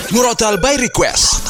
Murotal by Request.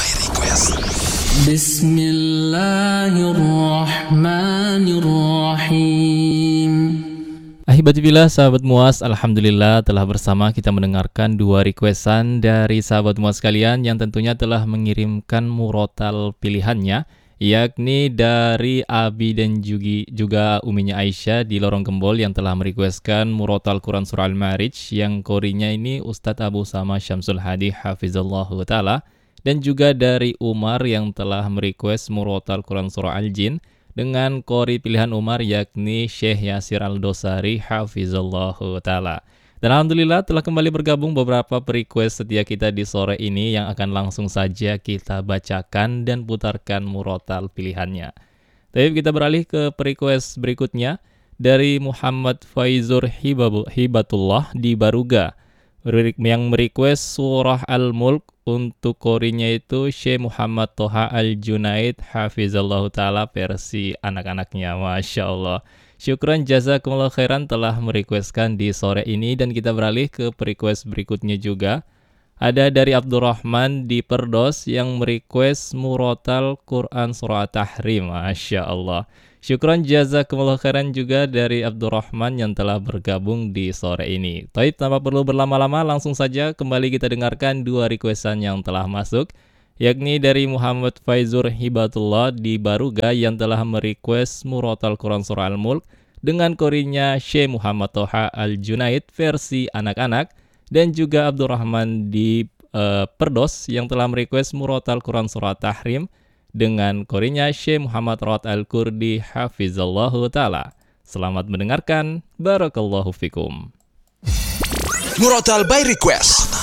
Bismillahirrahmanirrahim. Ahibatillah sahabat Muas, alhamdulillah telah bersama kita mendengarkan dua requestan dari sahabat Muas sekalian yang tentunya telah mengirimkan murotal pilihannya, yakni dari Abi dan juga uminya Aisyah di Lorong Gembol yang telah merequestkan murotal Quran Surah Al-Ma'arij yang korinya ini Ustadz Abu Sama Syamsul Hadi Hafizallahu Ta'ala, dan juga dari Umar yang telah merequest murotal Quran Surah Al-Jin dengan kori pilihan Umar yakni Syekh Yasir Al-Dosari Hafizallahu Ta'ala. Dan alhamdulillah telah kembali bergabung beberapa request setia kita di sore ini yang akan langsung saja kita bacakan dan putarkan murotal pilihannya. Tapi kita beralih ke request berikutnya dari Muhammad Faizur Hibatullah di Baruga yang merequest surah Al-Mulk untuk korinya itu Syekh Muhammad Toha Al-Junaid Hafizallahu Ta'ala versi anak-anaknya. Masya Allah. Syukran jazakumullah khairan telah merequestkan di sore ini. Dan kita beralih ke request berikutnya juga. Ada dari Abdurrahman di Perdos yang merequest murotal Quran Surah Tahrim. Masya Allah. Syukran jazakumullah khairan juga dari Abdurrahman yang telah bergabung di sore ini. Taib, tanpa perlu berlama-lama langsung saja kembali kita dengarkan dua requestan yang telah masuk, yakni dari Muhammad Faizur Hibatullah di Baruga yang telah merequest murotal Quran Surah Al-Mulk dengan korinya Syekh Muhammad Toha Al-Junaid versi anak-anak, dan juga Abdurrahman di Perdos yang telah merequest murotal Quran Surah Tahrim dengan korinya Syekh Muhammad Rawat Al-Kurdi Hafizallahu Ta'ala. Selamat mendengarkan. Barakallahu fikum. Murotal by Request.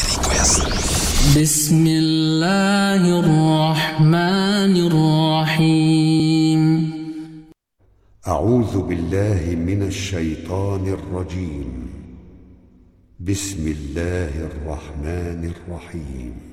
Bismillahirrahmanirrahim. A'udzu billahi minasy syaithanir rajim. Bismillahirrahmanirrahim.